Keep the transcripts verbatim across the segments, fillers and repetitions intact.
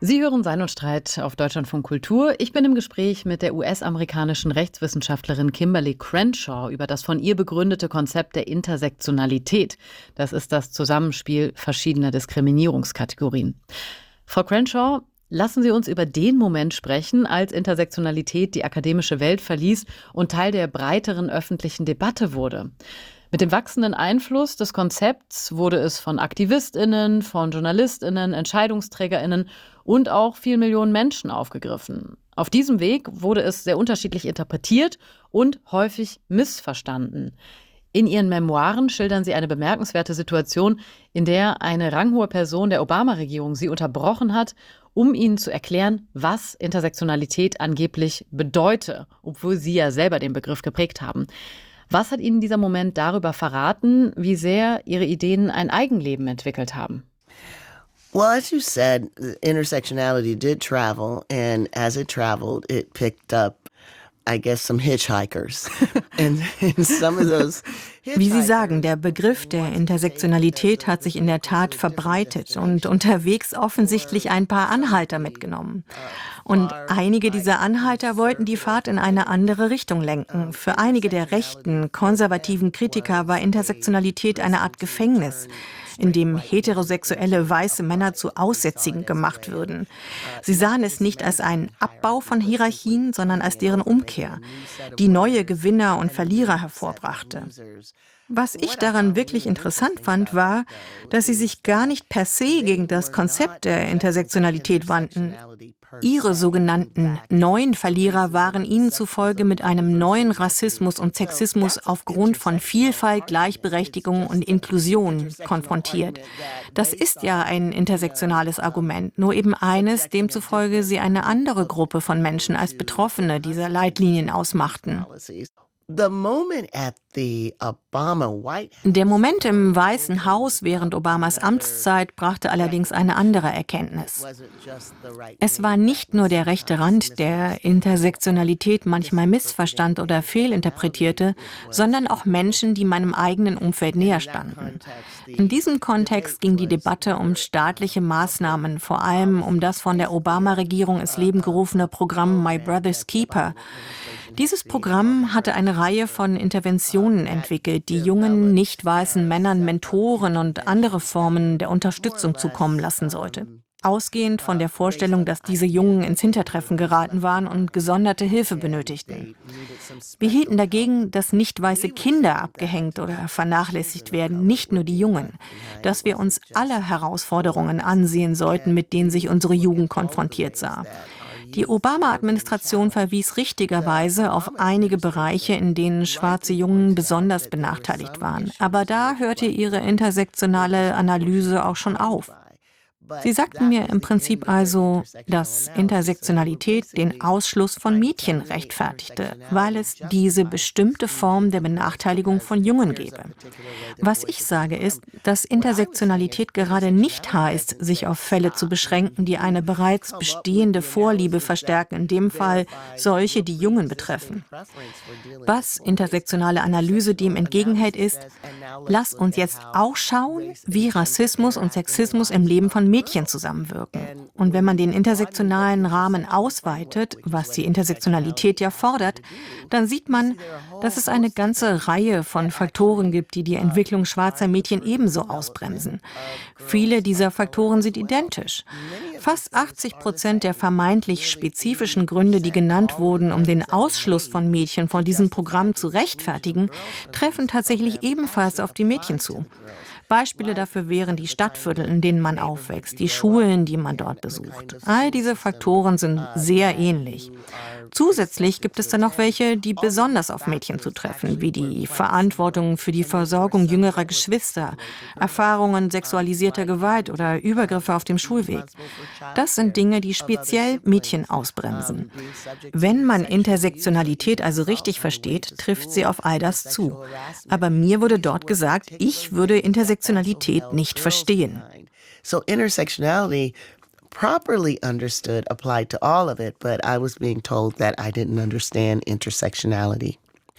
Sie hören Sein und Streit auf Deutschlandfunk Kultur. Ich bin im Gespräch mit der U S-amerikanischen Rechtswissenschaftlerin Kimberly Crenshaw über das von ihr begründete Konzept der Intersektionalität. Das ist das Zusammenspiel verschiedener Diskriminierungskategorien. Frau Crenshaw, lassen Sie uns über den Moment sprechen, als Intersektionalität die akademische Welt verließ und Teil der breiteren öffentlichen Debatte wurde. Mit dem wachsenden Einfluss des Konzepts wurde es von AktivistInnen, von JournalistInnen, EntscheidungsträgerInnen und auch vielen Millionen Menschen aufgegriffen. Auf diesem Weg wurde es sehr unterschiedlich interpretiert und häufig missverstanden. In ihren Memoiren schildern sie eine bemerkenswerte Situation, in der eine ranghohe Person der Obama-Regierung sie unterbrochen hat, um ihnen zu erklären, was Intersektionalität angeblich bedeute, obwohl sie ja selber den Begriff geprägt haben. Was hat Ihnen dieser Moment darüber verraten, wie sehr Ihre Ideen ein Eigenleben entwickelt haben? Well, as you said, intersectionality did travel, and as it traveled, it picked up, I guess, some hitchhikers. and, and some of those Wie Sie sagen, der Begriff der Intersektionalität hat sich in der Tat verbreitet und unterwegs offensichtlich ein paar Anhalter mitgenommen. Und einige dieser Anhalter wollten die Fahrt in eine andere Richtung lenken. Für einige der rechten, konservativen Kritiker war Intersektionalität eine Art Gefängnis, in dem heterosexuelle weiße Männer zu Aussätzigen gemacht würden. Sie sahen es nicht als einen Abbau von Hierarchien, sondern als deren Umkehr, die neue Gewinner und Verlierer hervorbrachte. Was ich daran wirklich interessant fand, war, dass sie sich gar nicht per se gegen das Konzept der Intersektionalität wandten. Ihre sogenannten neuen Verlierer waren ihnen zufolge mit einem neuen Rassismus und Sexismus aufgrund von Vielfalt, Gleichberechtigung und Inklusion konfrontiert. Das ist ja ein intersektionales Argument, nur eben eines, demzufolge sie eine andere Gruppe von Menschen als Betroffene dieser Leitlinien ausmachten. The moment at the Obama White Der Moment im Weißen Haus während Obamas Amtszeit brachte allerdings eine andere Erkenntnis. Es war nicht nur der rechte Rand, der Intersektionalität manchmal missverstand oder fehlinterpretierte, sondern auch Menschen, die meinem eigenen Umfeld näher standen. In diesem Kontext ging die Debatte um staatliche Maßnahmen, vor allem um das von der Obama-Regierung ins Leben gerufene Programm My Brother's Keeper. Dieses Programm hatte eine Reihe von Interventionen entwickelt, die jungen, nicht weißen Männern Mentoren und andere Formen der Unterstützung zukommen lassen sollte. Ausgehend von der Vorstellung, dass diese Jungen ins Hintertreffen geraten waren und gesonderte Hilfe benötigten. Wir hielten dagegen, dass nicht weiße Kinder abgehängt oder vernachlässigt werden, nicht nur die Jungen, dass wir uns alle Herausforderungen ansehen sollten, mit denen sich unsere Jugend konfrontiert sah. Die Obama-Administration verwies richtigerweise auf einige Bereiche, in denen schwarze Jungen besonders benachteiligt waren. Aber da hörte ihre intersektionale Analyse auch schon auf. Sie sagten mir im Prinzip also, dass Intersektionalität den Ausschluss von Mädchen rechtfertigte, weil es diese bestimmte Form der Benachteiligung von Jungen gebe. Was ich sage ist, dass Intersektionalität gerade nicht heißt, sich auf Fälle zu beschränken, die eine bereits bestehende Vorliebe verstärken, in dem Fall solche, die Jungen betreffen. Was intersektionale Analyse dem entgegenhält, ist, lass uns jetzt auch schauen, wie Rassismus und Sexismus im Leben von Mädchen zusammenwirken. Und wenn man den intersektionalen Rahmen ausweitet, was die Intersektionalität ja fordert, dann sieht man, dass es eine ganze Reihe von Faktoren gibt, die die Entwicklung schwarzer Mädchen ebenso ausbremsen. Viele dieser Faktoren sind identisch. Fast achtzig Prozent der vermeintlich spezifischen Gründe, die genannt wurden, um den Ausschluss von Mädchen von diesem Programm zu rechtfertigen, treffen tatsächlich ebenfalls auf die Mädchen zu. Beispiele dafür wären die Stadtviertel, in denen man aufwächst, die Schulen, die man dort besucht. All diese Faktoren sind sehr ähnlich. Zusätzlich gibt es dann noch welche, die besonders auf Mädchen zutreffen, wie die Verantwortung für die Versorgung jüngerer Geschwister, Erfahrungen sexualisierter Gewalt oder Übergriffe auf dem Schulweg. Das sind Dinge, die speziell Mädchen ausbremsen. Wenn man Intersektionalität also richtig versteht, trifft sie auf all das zu. Aber mir wurde dort gesagt, ich würde Intersektionalität nicht verstehen. So intersectionality, properly understood, applied to all of it, but I was being told that I didn't understand intersectionality.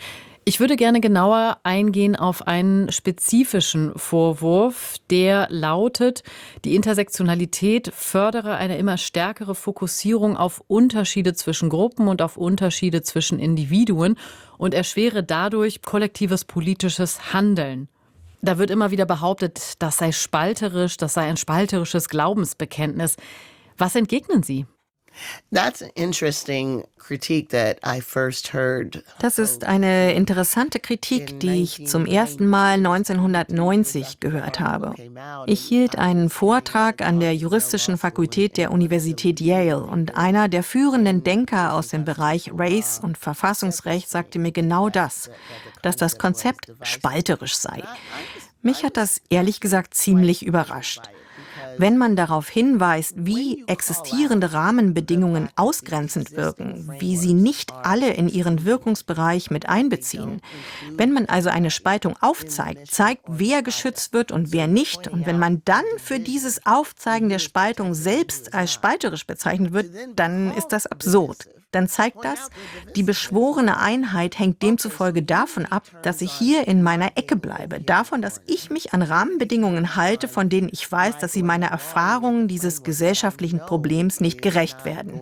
Ich würde gerne genauer eingehen auf einen spezifischen Vorwurf, der lautet, die Intersektionalität fördere eine immer stärkere Fokussierung auf Unterschiede zwischen Gruppen und auf Unterschiede zwischen Individuen und erschwere dadurch kollektives politisches Handeln. Da wird immer wieder behauptet, das sei spalterisch, das sei ein spalterisches Glaubensbekenntnis. Was entgegnen Sie? That's an interesting critique that I first heard. Das ist eine interessante Kritik, die ich zum ersten Mal neunzehnhundertneunzig gehört habe. Ich hielt einen Vortrag an der juristischen Fakultät der Universität Yale und einer der führenden Denker aus dem Bereich Race und Verfassungsrecht sagte mir genau das, dass das Konzept spalterisch sei. Mich hat das ehrlich gesagt ziemlich überrascht. Wenn man darauf hinweist, wie existierende Rahmenbedingungen ausgrenzend wirken, wie sie nicht alle in ihren Wirkungsbereich mit einbeziehen, wenn man also eine Spaltung aufzeigt, zeigt, wer geschützt wird und wer nicht, und wenn man dann für dieses Aufzeigen der Spaltung selbst als spalterisch bezeichnet wird, dann ist das absurd. Dann zeigt das, die beschworene Einheit hängt demzufolge davon ab, dass ich hier in meiner Ecke bleibe, davon, dass ich mich an Rahmenbedingungen halte, von denen ich weiß, dass sie meiner Erfahrung dieses gesellschaftlichen Problems nicht gerecht werden.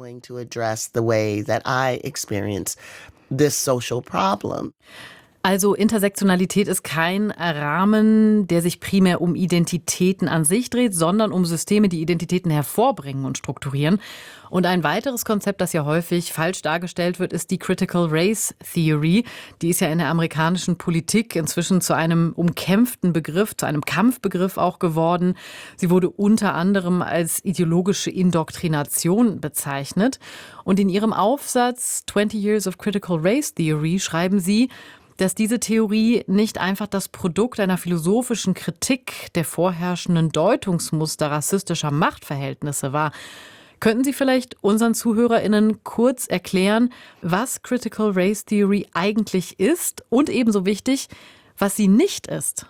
Also Intersektionalität ist kein Rahmen, der sich primär um Identitäten an sich dreht, sondern um Systeme, die Identitäten hervorbringen und strukturieren. Und ein weiteres Konzept, das ja häufig falsch dargestellt wird, ist die Critical Race Theory. Die ist ja in der amerikanischen Politik inzwischen zu einem umkämpften Begriff, zu einem Kampfbegriff auch geworden. Sie wurde unter anderem als ideologische Indoktrination bezeichnet. Und in ihrem Aufsatz twenty Years of Critical Race Theory schreiben sie, dass diese Theorie nicht einfach das Produkt einer philosophischen Kritik der vorherrschenden Deutungsmuster rassistischer Machtverhältnisse war. Könnten Sie vielleicht unseren ZuhörerInnen kurz erklären, was Critical Race Theory eigentlich ist und ebenso wichtig, was sie nicht ist?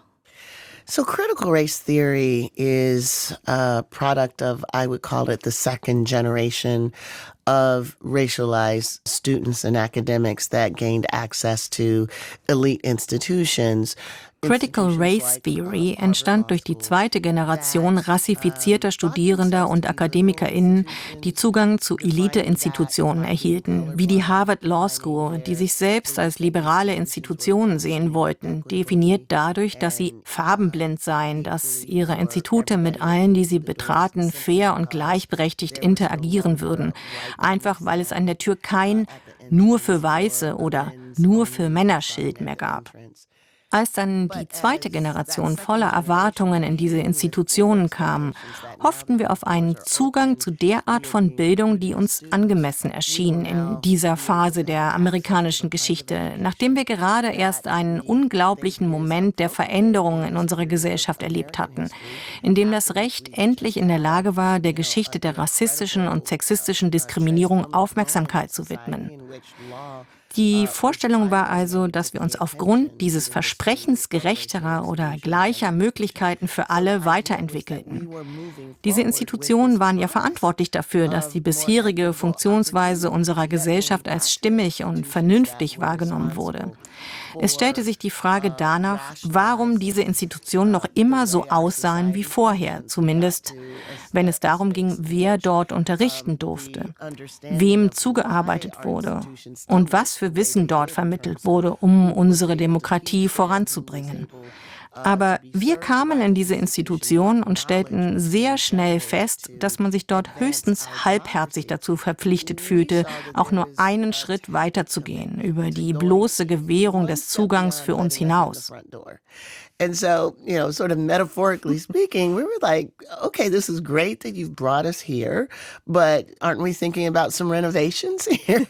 So critical race theory is a product of, I would call it the second generation of racialized students and academics that gained access to elite institutions. Critical Race Theory entstand durch die zweite Generation rassifizierter Studierender und AkademikerInnen, die Zugang zu Elite-Institutionen erhielten, wie die Harvard Law School, die sich selbst als liberale Institutionen sehen wollten, definiert dadurch, dass sie farbenblind seien, dass ihre Institute mit allen, die sie betraten, fair und gleichberechtigt interagieren würden, einfach weil es an der Tür kein nur für Weiße oder nur für Männer-Schild mehr gab. Als dann die zweite Generation voller Erwartungen in diese Institutionen kam, hofften wir auf einen Zugang zu der Art von Bildung, die uns angemessen erschien in dieser Phase der amerikanischen Geschichte, nachdem wir gerade erst einen unglaublichen Moment der Veränderung in unserer Gesellschaft erlebt hatten, in dem das Recht endlich in der Lage war, der Geschichte der rassistischen und sexistischen Diskriminierung Aufmerksamkeit zu widmen. Die Vorstellung war also, dass wir uns aufgrund dieses Versprechens gerechterer oder gleicher Möglichkeiten für alle weiterentwickelten. Diese Institutionen waren ja verantwortlich dafür, dass die bisherige Funktionsweise unserer Gesellschaft als stimmig und vernünftig wahrgenommen wurde. Es stellte sich die Frage danach, warum diese Institutionen noch immer so aussahen wie vorher, zumindest wenn es darum ging, wer dort unterrichten durfte, wem zugearbeitet wurde und was für Wissen dort vermittelt wurde, um unsere Demokratie voranzubringen. Aber wir kamen in diese Institution und stellten sehr schnell fest, dass man sich dort höchstens halbherzig dazu verpflichtet fühlte, auch nur einen Schritt weiterzugehen, über die bloße Gewährung des Zugangs für uns hinaus. And so, you know, sort of metaphorically speaking, we were like, okay, this is great that you've brought us here, but aren't we thinking about some renovations here?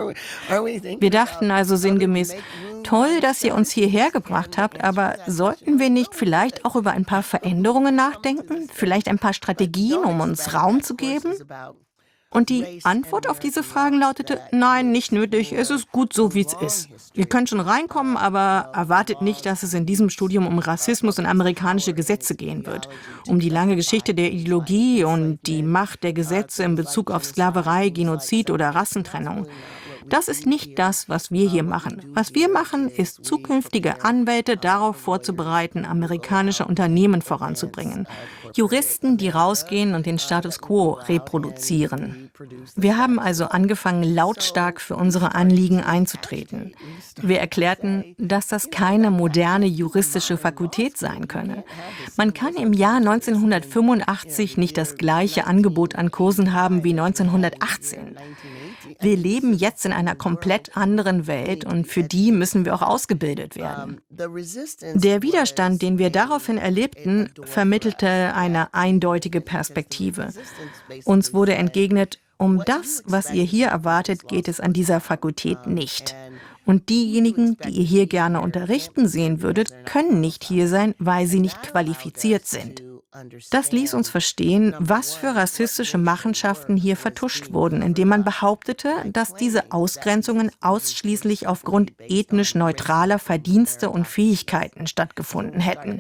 Wir dachten also sinngemäß, toll, dass ihr uns hierher gebracht habt, aber sollten wir nicht vielleicht auch über ein paar Veränderungen nachdenken? Vielleicht ein paar Strategien, um uns Raum zu geben? Und die Antwort auf diese Fragen lautete, nein, nicht nötig, es ist gut so, wie es ist. Ihr könnt schon reinkommen, aber erwartet nicht, dass es in diesem Studium um Rassismus und amerikanische Gesetze gehen wird, um die lange Geschichte der Ideologie und die Macht der Gesetze in Bezug auf Sklaverei, Genozid oder Rassentrennung. Das ist nicht das, was wir hier machen. Was wir machen, ist, zukünftige Anwälte darauf vorzubereiten, amerikanische Unternehmen voranzubringen. Juristen, die rausgehen und den Status quo reproduzieren. Wir haben also angefangen, lautstark für unsere Anliegen einzutreten. Wir erklärten, dass das keine moderne juristische Fakultät sein könne. Man kann im Jahr neunzehnhundertfünfundachtzig nicht das gleiche Angebot an Kursen haben wie neunzehnhundertachtzehn. Wir leben jetzt in einer komplett anderen Welt und für die müssen wir auch ausgebildet werden. Der Widerstand, den wir daraufhin erlebten, vermittelte eine eindeutige Perspektive. Uns wurde entgegnet, um das, was ihr hier erwartet, geht es an dieser Fakultät nicht. Und diejenigen, die ihr hier gerne unterrichten sehen würdet, können nicht hier sein, weil sie nicht qualifiziert sind. Das ließ uns verstehen, was für rassistische Machenschaften hier vertuscht wurden, indem man behauptete, dass diese Ausgrenzungen ausschließlich aufgrund ethnisch neutraler Verdienste und Fähigkeiten stattgefunden hätten.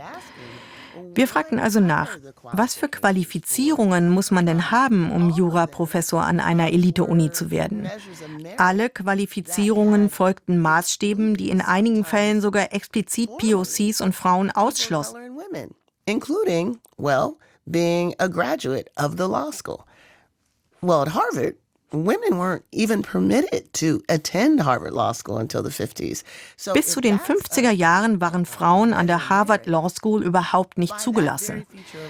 Wir fragten also nach, was für Qualifizierungen muss man denn haben, um Juraprofessor an einer Elite-Uni zu werden? Alle Qualifizierungen folgten Maßstäben, die in einigen Fällen sogar explizit P O Cs und Frauen ausschlossen. Including, well, being a graduate of the law school. Well, at Harvard, women weren't even permitted to attend Harvard Law School until the fifties. So Bis zu den fünfziger Jahren waren Frauen an der Harvard Law School überhaupt nicht zugelassen.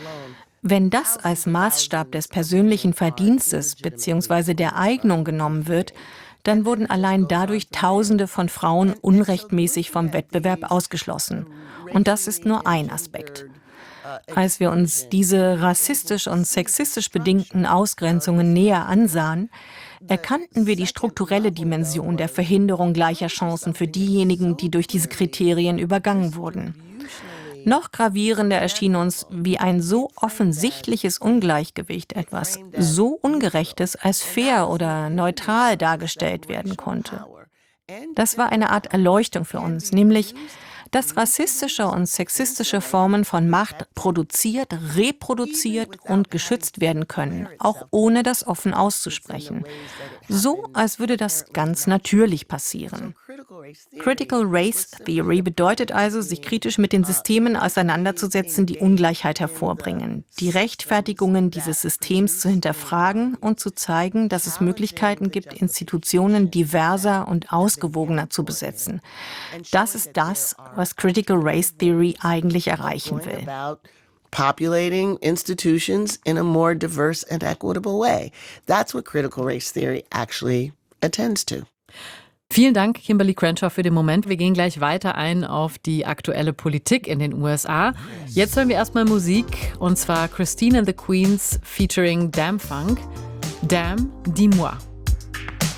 Wenn das als Maßstab des persönlichen Verdienstes bzw. der Eignung genommen wird, dann wurden allein dadurch Tausende von Frauen unrechtmäßig vom Wettbewerb ausgeschlossen. Und das ist nur ein Aspekt. Als wir uns diese rassistisch und sexistisch bedingten Ausgrenzungen näher ansahen, erkannten wir die strukturelle Dimension der Verhinderung gleicher Chancen für diejenigen, die durch diese Kriterien übergangen wurden. Noch gravierender erschien uns, wie ein so offensichtliches Ungleichgewicht etwas so Ungerechtes als fair oder neutral dargestellt werden konnte. Das war eine Art Erleuchtung für uns, nämlich, dass rassistische und sexistische Formen von Macht produziert, reproduziert und geschützt werden können, auch ohne das offen auszusprechen. So, als würde das ganz natürlich passieren. Critical Race Theory bedeutet also, sich kritisch mit den Systemen auseinanderzusetzen, die Ungleichheit hervorbringen, die Rechtfertigungen dieses Systems zu hinterfragen und zu zeigen, dass es Möglichkeiten gibt, Institutionen diverser und ausgewogener zu besetzen. Das ist das, was Critical Race Theory eigentlich erreichen will. Populating institutions in a more diverse and equitable way. That's what critical race theory actually attends to. Vielen Dank, Kimberlé Crenshaw, für den Moment. Wir gehen gleich weiter ein auf die aktuelle Politik in den U S A. Jetzt hören wir erstmal Musik, und zwar Christine and the Queens featuring Damn Funk. Damn, dis-moi.